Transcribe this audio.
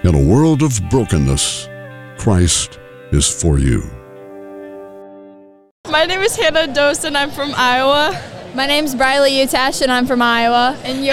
In a world of brokenness, Christ is for you. My name is Hannah Dose and I'm from Iowa. My name's Briley Utash and I'm from Iowa. And you're